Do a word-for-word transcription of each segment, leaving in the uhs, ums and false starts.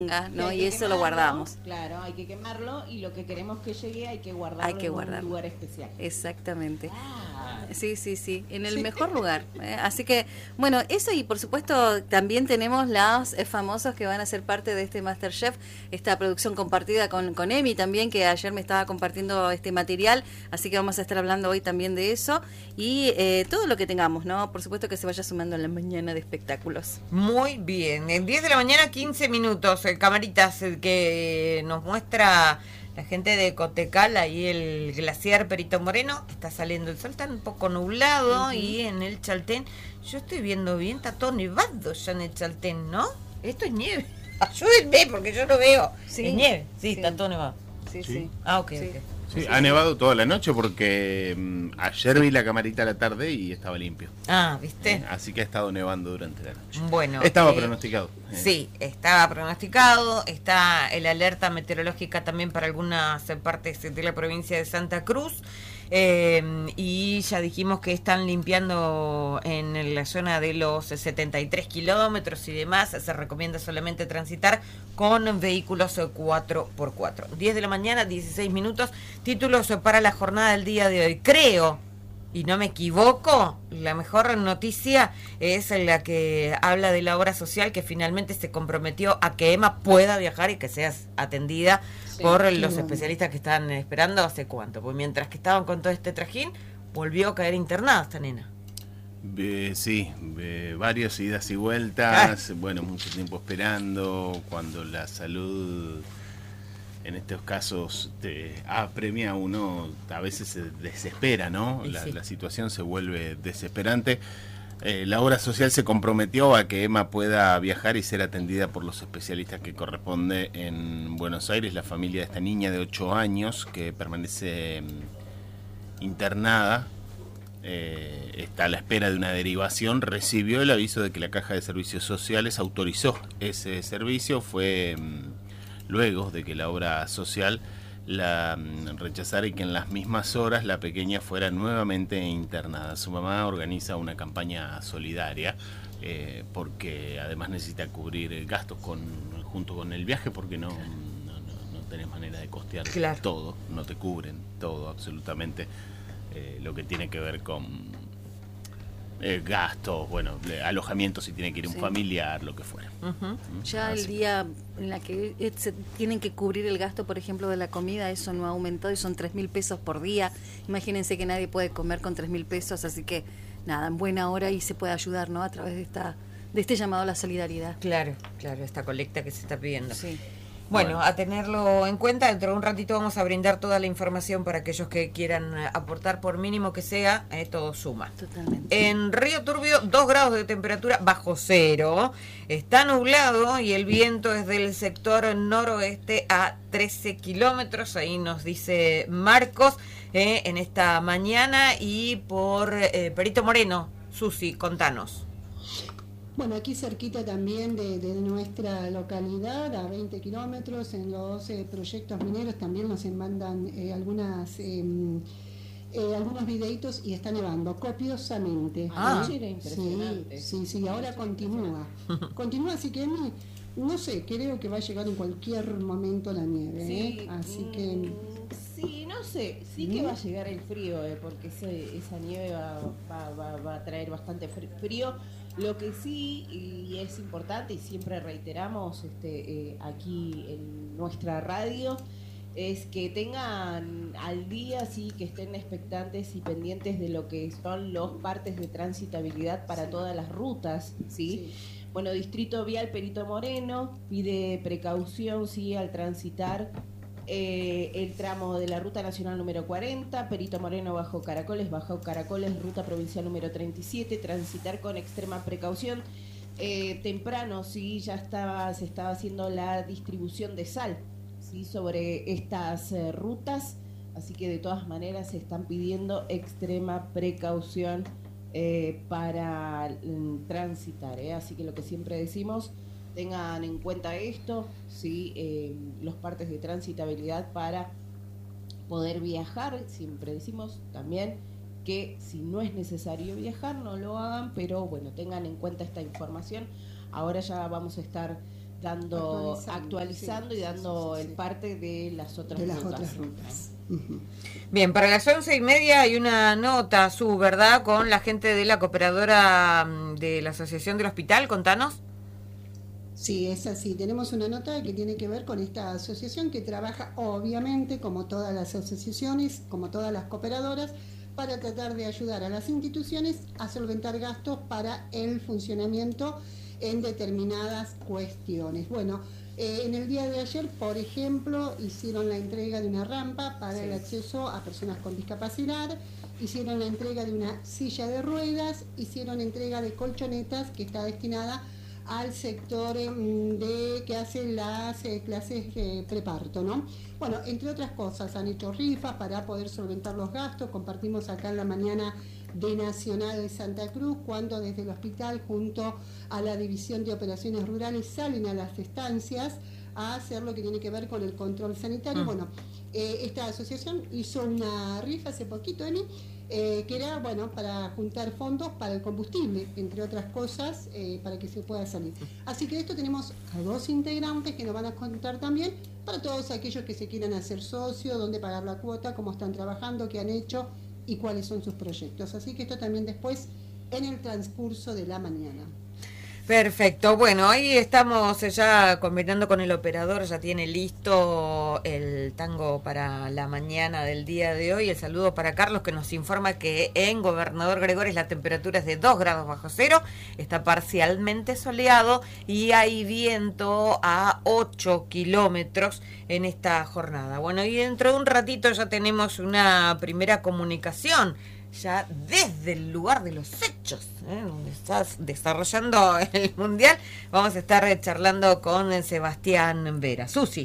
¿no? Hay Y que eso lo quemarlo, guardamos. Claro, hay que quemarlo y lo que queremos que llegue hay que guardarlo Hay que en guardarlo. un lugar especial. Exactamente. Ah, Sí, sí, sí, en el sí. mejor lugar. ¿eh? Así que, bueno, eso y por supuesto también tenemos los eh, famosos que van a ser parte de este MasterChef, esta producción compartida con, con Emi también, que ayer me estaba compartiendo este material, así que vamos a estar hablando hoy también de eso y eh, todo lo que tengamos, ¿no? Por supuesto que se vaya sumando en la mañana de espectáculos. Muy bien, en diez de la mañana, quince minutos, eh, camaritas, eh, que nos muestra la gente de Cotecal, ahí el glaciar Perito Moreno, está saliendo el sol, está un poco nublado, uh-huh. Y en el Chaltén, yo estoy viendo bien, está todo nevado ya en el Chaltén, ¿no? Esto es nieve, ayúdenme porque yo no veo, sí. Es nieve, sí, sí, está todo nevado. Sí, sí. sí. Ah, ok, sí. ok. Sí, ha nevado toda la noche porque um, ayer vi la camarita a la tarde y estaba limpio. Ah, ¿viste? Eh, así que ha estado nevando durante la noche. Bueno. Estaba eh, pronosticado. Eh. Sí, estaba pronosticado. Está el alerta meteorológica también para algunas partes de la provincia de Santa Cruz. Eh, y ya dijimos que están limpiando en la zona de los setenta y tres kilómetros y demás. Se recomienda solamente transitar con vehículos cuatro por cuatro. diez de la mañana, dieciséis minutos. Títulos para la jornada del día de hoy. Creo, y no me equivoco, la mejor noticia es la que habla de la obra social que finalmente se comprometió a que Emma pueda viajar y que sea atendida sí, por los bueno. especialistas que están esperando hace cuánto. Pues mientras que estaban con todo este trajín, volvió a caer internada esta nena. Eh, sí, eh, varias idas y vueltas, ah. bueno, mucho tiempo esperando, cuando la salud en estos casos te apremia a uno, a veces se desespera, ¿no? La, sí. la situación se vuelve desesperante. Eh, la obra social se comprometió a que Emma pueda viajar y ser atendida por los especialistas que corresponde en Buenos Aires. La familia de esta niña de ocho años que permanece internada, eh, está a la espera de una derivación, recibió el aviso de que la Caja de Servicios Sociales autorizó ese servicio. Fue luego de que la obra social la rechazara y que en las mismas horas la pequeña fuera nuevamente internada. Su mamá organiza una campaña solidaria eh, porque además necesita cubrir gastos con, junto con el viaje porque no, no, no, no tenés manera de costear claro. todo, no te cubren todo absolutamente eh, lo que tiene que ver con Eh, gastos, bueno, alojamiento si tiene que ir un sí. familiar, lo que fuera. Uh-huh. Ya Así. El día en la que se tienen que cubrir el gasto, por ejemplo, de la comida, eso no ha aumentado y son tres mil pesos por día. Imagínense que nadie puede comer con tres mil pesos, así que nada, en buena hora y se puede ayudar, ¿no? A través de esta de este llamado a la solidaridad. Claro, claro, esta colecta que se está pidiendo. Sí. Bueno, bueno, a tenerlo en cuenta, dentro de un ratito vamos a brindar toda la información para aquellos que quieran aportar, por mínimo que sea, eh, todo suma. Totalmente. En Río Turbio, dos grados de temperatura bajo cero, está nublado y el viento es del sector noroeste a trece kilómetros, ahí nos dice Marcos, eh, en esta mañana, y por eh, Perito Moreno. Susi, contanos. Bueno, aquí cerquita también de, de nuestra localidad, a veinte kilómetros, en los eh, proyectos mineros también nos mandan eh, algunas eh, eh, algunos videitos y está nevando copiosamente. Ah, ¿sí? impresionante. Sí, sí, sí, ahora continúa. Continúa, así que no sé, creo que va a llegar en cualquier momento la nieve. Sí, ¿eh? Así que... Sí, no sé, sí que va a llegar el frío, eh, porque ese, esa nieve va, va, va, va a traer bastante frío. Lo que sí, y es importante, y siempre reiteramos este, eh, aquí en nuestra radio, es que tengan al día, sí, que estén expectantes y pendientes de lo que son los partes de transitabilidad para sí. todas las rutas, ¿sí? Sí. Bueno, Distrito Vial Perito Moreno pide precaución, sí, al transitar Eh, el tramo de la Ruta Nacional número cuarenta, Perito Moreno Bajo Caracoles, Bajo Caracoles, Ruta Provincial número treinta y siete, transitar con extrema precaución. Eh, temprano, sí, ya estaba, se estaba haciendo la distribución de sal, sí, sobre estas eh, rutas, así que de todas maneras se están pidiendo extrema precaución eh, para eh, transitar, eh, así que lo que siempre decimos, tengan en cuenta esto, ¿sí? eh, los partes de transitabilidad para poder viajar. Siempre decimos también que si no es necesario viajar, no lo hagan, pero bueno, tengan en cuenta esta información. Ahora ya vamos a estar dando, Actualizando, actualizando sí, y dando sí, sí, el sí. parte de las otras de las rutas. otras rutas. Uh-huh. Bien, para las once y media hay una nota, Su, ¿verdad? Con la gente de la cooperadora de la Asociación del Hospital, contanos. Sí, es así. Tenemos una nota que tiene que ver con esta asociación que trabaja, obviamente, como todas las asociaciones, como todas las cooperadoras, para tratar de ayudar a las instituciones a solventar gastos para el funcionamiento en determinadas cuestiones. Bueno, eh, en el día de ayer, por ejemplo, hicieron la entrega de una rampa para sí. el acceso a personas con discapacidad, hicieron la entrega de una silla de ruedas, hicieron entrega de colchonetas que está destinada al sector eh, de que hace las eh, clases de preparto, ¿no? Bueno, entre otras cosas, han hecho rifas para poder solventar los gastos. Compartimos acá en la mañana de Nacional de Santa Cruz, cuando desde el hospital, junto a la División de Operaciones Rurales, salen a las estancias a hacer lo que tiene que ver con el control sanitario. Mm. Bueno, eh, esta asociación hizo una rifa hace poquito, Emi, Eh, que era, bueno, para juntar fondos para el combustible, entre otras cosas, eh, para que se pueda salir. Así que de esto tenemos a dos integrantes que nos van a contar también, para todos aquellos que se quieran hacer socio, dónde pagar la cuota, cómo están trabajando, qué han hecho y cuáles son sus proyectos. Así que esto también después en el transcurso de la mañana. Perfecto, bueno, ahí estamos ya conversando con el operador, ya tiene listo el tango para la mañana del día de hoy. El saludo para Carlos, que nos informa que en Gobernador Gregores la temperatura es de dos grados bajo cero, está parcialmente soleado y hay viento a ocho kilómetros en esta jornada. Bueno, y dentro de un ratito ya tenemos una primera comunicación, ya desde el lugar de los hechos, ¿eh? donde estás desarrollando el Mundial. Vamos a estar charlando con Sebastián Vera. Susi.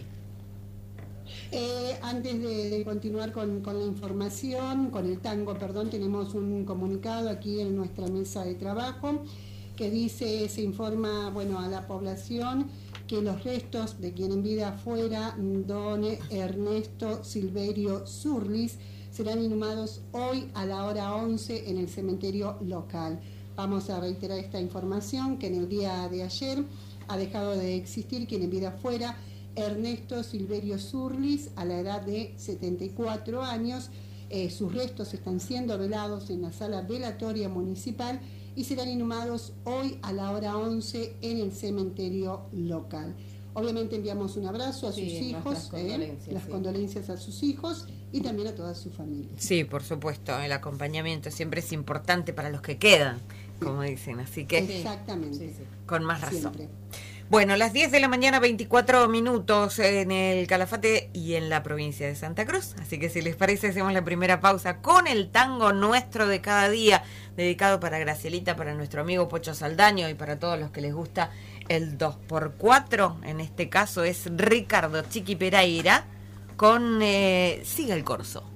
Eh, antes de, de continuar con, con la información, con el tango, perdón, tenemos un comunicado aquí en nuestra mesa de trabajo que dice, se informa, bueno, a la población que los restos de quien en vida fuera don Ernesto Silverio Surlis serán inhumados hoy a la hora once en el cementerio local. Vamos a reiterar esta información, que en el día de ayer ha dejado de existir quien en vida fuera Ernesto Silverio Surlis, a la edad de setenta y cuatro años. Eh, sus restos están siendo velados en la sala velatoria municipal y serán inhumados hoy a la hora once en el cementerio local. Obviamente enviamos un abrazo a sus sí, hijos, condolencias, eh, las sí. condolencias a sus hijos y también a toda su familia. Sí, por supuesto, el acompañamiento siempre es importante para los que quedan, como dicen, así que exactamente, sí, sí. con más razón. Siempre. Bueno, las diez de la mañana, veinticuatro minutos en el Calafate y en la provincia de Santa Cruz. Así que si les parece, hacemos la primera pausa con el tango nuestro de cada día, dedicado para Gracielita, para nuestro amigo Pocho Saldaño y para todos los que les gusta el dos por cuatro. En este caso es Ricardo Chiqui Pereira con eh, Siga el Corso.